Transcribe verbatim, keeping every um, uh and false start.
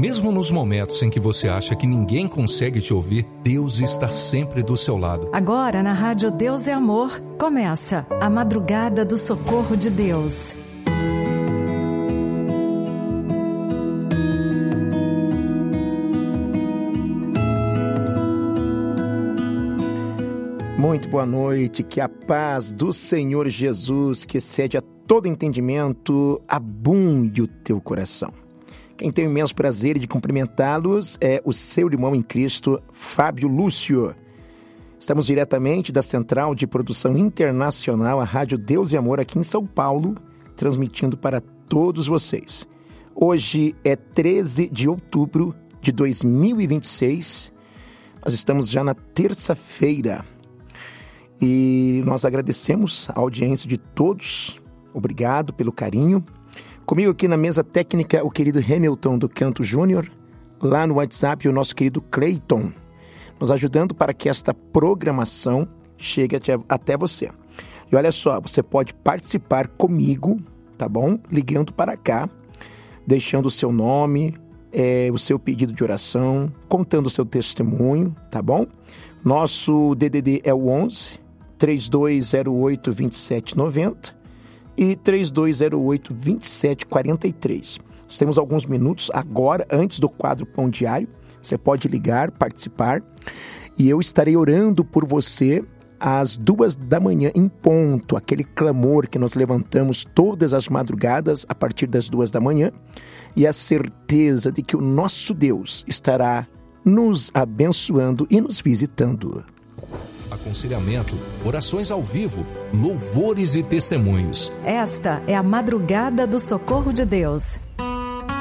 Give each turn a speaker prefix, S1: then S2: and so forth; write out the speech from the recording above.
S1: Mesmo nos momentos em que você acha que ninguém consegue te ouvir, Deus está sempre do seu lado.
S2: Agora na Rádio Deus é Amor, começa a Madrugada do Socorro de Deus.
S3: Muito boa noite, que a paz do Senhor Jesus, que excede a todo entendimento, abunde o teu coração. Quem tem o imenso prazer de cumprimentá-los é o seu irmão em Cristo, Fábio Lúcio. Estamos diretamente da Central de Produção Internacional, a Rádio Deus e Amor, aqui em São Paulo, transmitindo para todos vocês. Hoje é treze de outubro de dois mil e vinte e seis, nós estamos já na terça-feira e nós agradecemos a audiência de todos, obrigado pelo carinho. Comigo aqui na mesa técnica, o querido Hamilton do Canto Júnior, lá no WhatsApp o nosso querido Cleiton, nos ajudando para que esta programação chegue até, até você. E olha só, você pode participar comigo, tá bom? Ligando para cá, deixando o seu nome, é, o seu pedido de oração, contando o seu testemunho, tá bom? Nosso D D D é o onze, três dois zero oito, dois sete nove zero e três dois zero oito, dois sete quatro três. Nós temos alguns minutos agora, antes do quadro Pão Diário. Você pode ligar, participar, e eu estarei orando por você às duas da manhã em ponto, aquele clamor que nós levantamos todas as madrugadas a partir das duas da manhã, e a certeza de que o nosso Deus estará nos abençoando e nos visitando.
S1: Aconselhamento, orações ao vivo, louvores e testemunhos.
S2: Esta é a Madrugada do Socorro de Deus.